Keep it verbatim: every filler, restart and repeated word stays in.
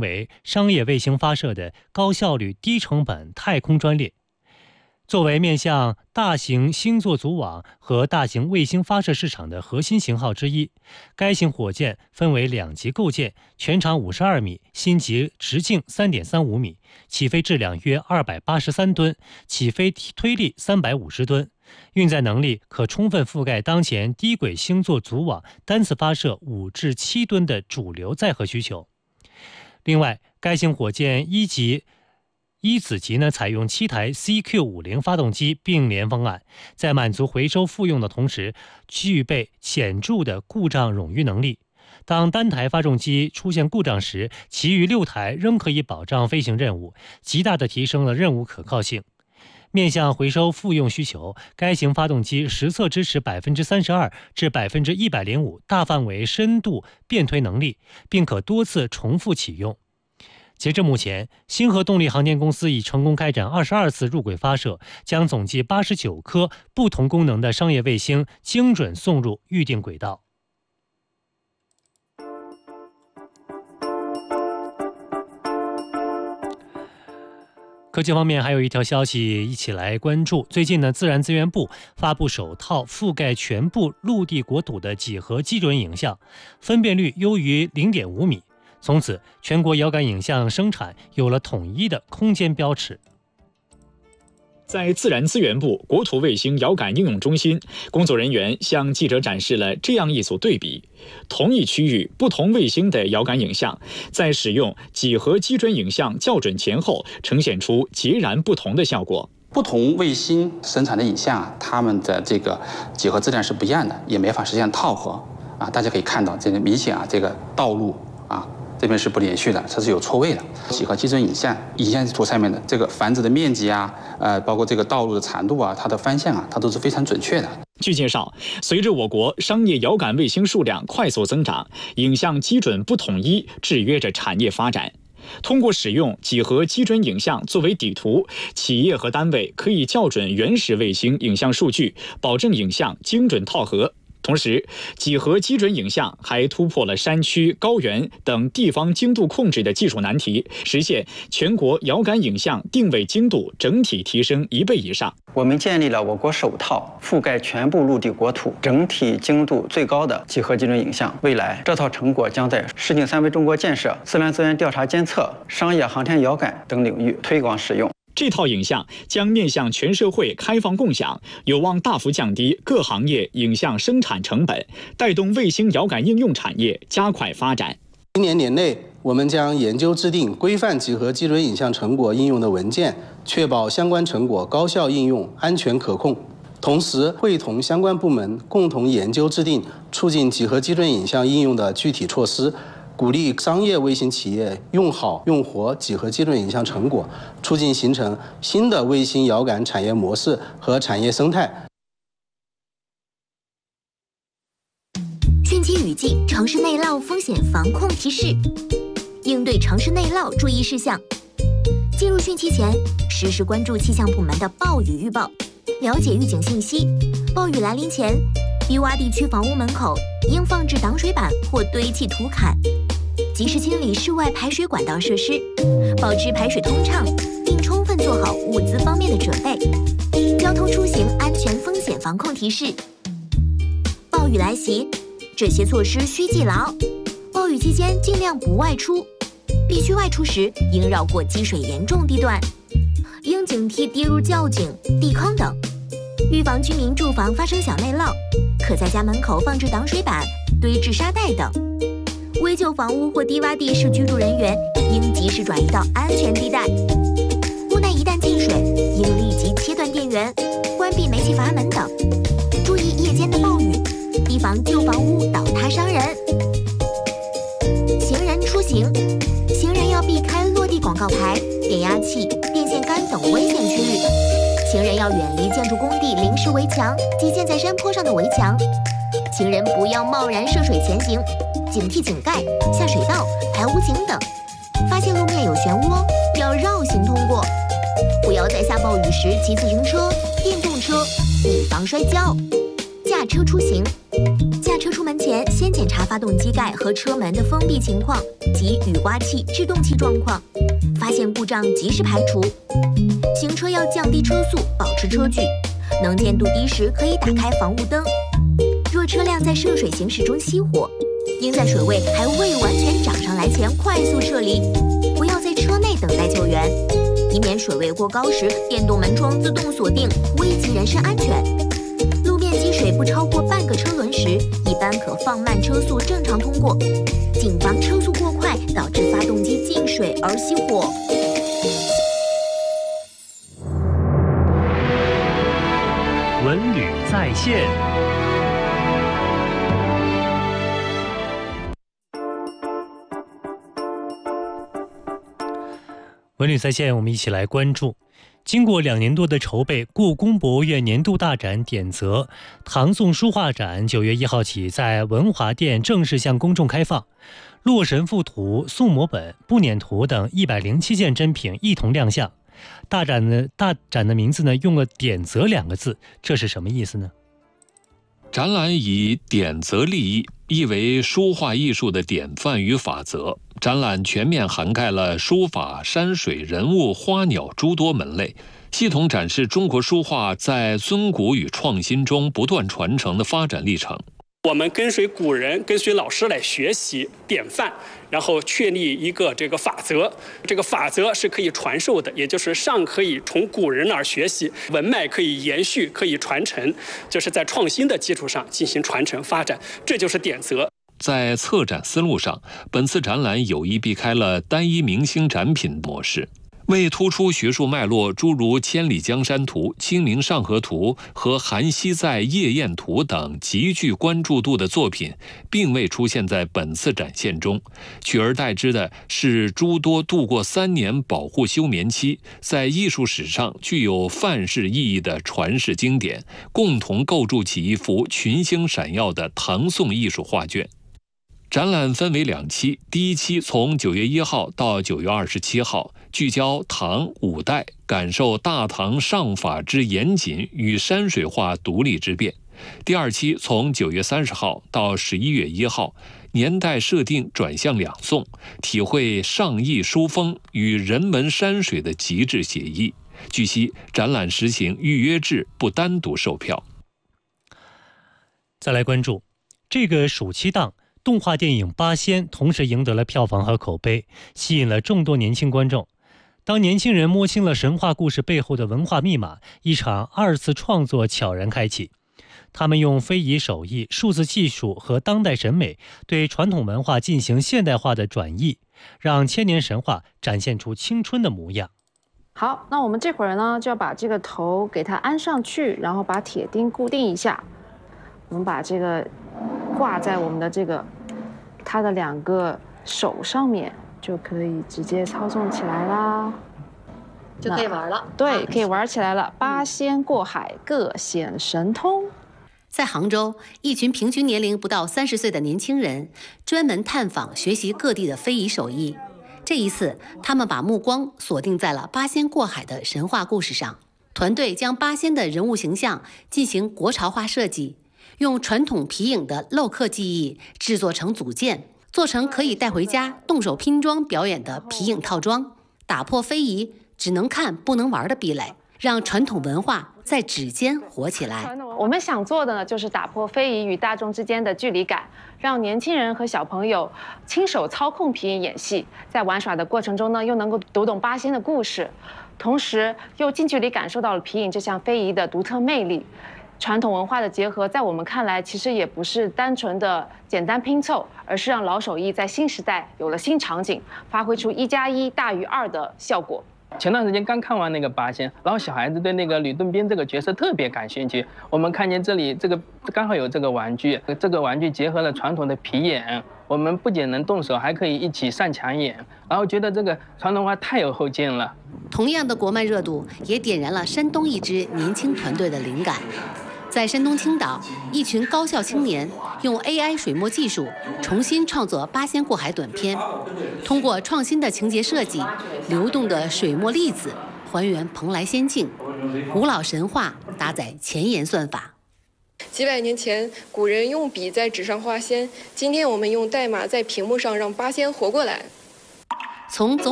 为商业卫星发射的高效率、低成本太空专列。作为面向大型星座组网和大型卫星发射市场的核心型号之一，该型火箭分为两级构建，全长五十二米，心级直径 三点三五米，起飞质量约二百八十三吨，起飞推力三百五十吨，运载能力可充分覆盖当前低轨星座组网单次发射五至七吨的主流载荷需求。另外，该型火箭一级一子级呢，采用七台 C Q 五十 发动机并联方案，在满足回收复用的同时，具备显著的故障冗余能力。当单台发动机出现故障时，其余六台仍可以保障飞行任务，极大地提升了任务可靠性。面向回收复用需求，该型发动机实测支持 百分之三十二 至 百分之一百零五 大范围深度变推能力，并可多次重复启用。截至目前，星河动力航天公司已成功开展二十二次入轨发射，将总计八十九颗不同功能的商业卫星精准送入预定轨道。科技方面还有一条消息一起来关注。最近呢，自然资源部发布首套覆盖全部陆地国土的几何基准影像，分辨率优于 零点五米。从此，全国遥感影像生产有了统一的空间标尺。 在自然资源部国土卫星遥感应用中心，工作人员向记者展示了这样一组对比：同一区域不同卫星的遥感影像，在使用几何基准影像校准前后，呈现出截然不同的效果。 不同卫星生产的影像，它们的这个几何质量是不一样的，也没法实现套合啊。大家可以看到，这个明显啊，这个道路啊。这边是不连续的，它是有错位的。几何基准影像，影像图上面的这个繁殖的面积啊，呃，包括这个道路的长度啊，它的方向啊，它都是非常准确的。 据介绍，随着我国商业遥感卫星数量快速增长，影像基准不统一制约着产业发展。通过使用几何基准影像作为底图，企业和单位可以校准原始卫星影像数据，保证影像精准套合。同时，几何基准影像还突破了山区、高原等地方精度控制的技术难题，实现全国遥感影像定位精度整体提升一倍以上。 我们建立了我国首套覆盖全部陆地国土、整体精度最高的几何基准影像。未来，这套成果将在“实景三维中国”建设、自然资源调查监测、商业航天遥感等领域推广使用。 这套影像将面向全社会开放共享，有望大幅降低各行业影像生产成本，带动卫星遥感应用产业加快发展。 今年年内，我们将研究制定规范几何基准影像成果应用的文件，确保相关成果高效应用、安全可控。同时，会同相关部门共同研究制定促进几何基准影像应用的具体措施。鼓励商业卫星企业用好用活几何基准影像成果，促进形成新的卫星遥感产业模式和产业生态。 汛期雨季城市内涝风险防控提示：应对城市内涝注意事项。进入汛期前，实时关注气象部门的暴雨预报，了解预警信息。暴雨来临前，低洼地区房屋门口应放置挡水板或堆砌土坎，及时清理室外排水管道设施，保持排水通畅，并充分做好物资方面的准备。交通出行安全风险防控提示：暴雨来袭，这些措施需记牢。暴雨期间尽量不外出，必须外出时应绕过积水严重地段，应警惕跌入窖井、地坑等。预防居民住房发生小内涝，可在家门口放置挡水板、堆置沙袋等。危旧房屋或低洼地市居住人员应及时转移到安全地带。屋内一旦进水，应立即切断电源、关闭煤气阀门等。注意夜间的暴雨，提防旧房屋倒塌伤人。行人出行，行人要避开落地广告牌、变压器、电线杆等危险区域。行人要远离建筑工地临时围墙及建在山坡上的围墙。行人不要贸然涉水前行，警惕井盖、下水道、排污井等。发现路面有漩涡，要绕行通过。不要在下暴雨时骑自行车、电动车，以防摔跤。驾车出行，驾车出出门前，先检查发动机盖和车门的封闭情况及雨刮器、制动器状况，发现故障及时排除。行车要降低车速，保持车距。能见度低时可以打开防雾灯。若车辆在涉水行驶中熄火，应在水位还未完全涨上来前快速撤离，不要在车内等待救援，以免水位过高时电动门窗自动锁定，危及人身安全。路面积水不超过半个车轮时，一般可放慢车速正常通过，谨防车速过快导致发动机进水而熄火。 文旅在线。文旅在线，我们一起来关注。经过两年多的筹备，故宫博物院年度大展典则唐宋书画展九月一号起在文华殿正式向公众开放。洛神赋图、宋摹本、步辇图等一百零七件珍品一同亮相。大展的大展的名字呢，用了“典则”两个字，这是什么意思呢？ 展览以典则立意，意为书画艺术的典范与法则。展览全面涵盖了书法、山水、人物、花鸟诸多门类，系统展示中国书画在尊古与创新中不断传承的发展历程。 我们跟随古人，跟随老师来学习典范，然后确立一个这个法则。这个法则是可以传授的，也就是上可以从古人那儿学习，文脉可以延续，可以传承，就是在创新的基础上进行传承发展，这就是典则。 在策展思路上，本次展览有意避开了单一明星展品模式，为突出学术脉络，诸如《千里江山图》《清明上河图》和《韩熙载夜宴图》等极具关注度的作品，并未出现在本次展现中，取而代之的是诸多度过三年保护休眠期，在艺术史上具有范式意义的传世经典，共同构筑起一幅群星闪耀的唐宋艺术画卷。展览分为两期，第一期从九月一号到九月二十七号，聚焦唐、五代，感受大唐尚法之严谨与山水画独立之变。第二期从九月三十号到十一月一号，年代设定转向两宋，体会上艺书风与人文山水的极致写意。据悉，展览实行预约制，不单独售票。 再来关注这个暑期档。动画电影《八仙》同时赢得了票房和口碑，吸引了众多年轻观众。当年轻人摸清了神话故事背后的文化密码，一场二次创作悄然开启。他们用非遗手艺、数字技术和当代审美，对传统文化进行现代化的转译，让千年神话展现出青春的模样。 好，那我们这会儿呢，就要把这个头给它安上去，然后把铁钉固定一下。我们把这个挂在我们的这个它的两个手上面，就可以直接操纵起来啦， 就可以玩了。 对，可以玩起来了。八仙过海，各显神通。 在杭州，一群平均年龄不到三十岁的年轻人，专门探访学习各地的非遗手艺。这一次，他们把目光锁定在了八仙过海的神话故事上。团队将八仙的人物形象进行国潮化设计。用传统皮影的镂刻技艺制作成组件，做成可以带回家动手拼装表演的皮影套装，打破非遗只能看不能玩的壁垒，让传统文化在指尖活起来。 我们想做的呢，就是打破非遗与大众之间的距离感，让年轻人和小朋友亲手操控皮影演戏，在玩耍的过程中呢，又能够读懂八仙的故事，同时又近距离感受到了皮影这项非遗的独特魅力。传统文化的结合，在我们看来，其实也不是单纯的简单拼凑，而是让老手艺在新时代有了新场景，发挥出一加一大于二的效果。 前段时间刚看完那个八仙，然后小孩子对那个吕洞宾这个角色特别感兴趣。我们看见这里这个刚好有这个玩具，这个玩具结合了传统的皮眼，我们不仅能动手，还可以一起上墙演，然后觉得这个传统文化太有后劲了。 同样的国漫热度，也点燃了山东一支年轻团队的灵感。在山东青岛，一群高校青年用 A I 水墨技术重新创作《八仙过海》短片，通过创新的情节设计、流动的水墨粒子，还原蓬莱仙境，古老神话搭载前沿算法。 几百年前，古人用笔在纸上画仙，今天我们用代码在屏幕上让八仙活过来。 从总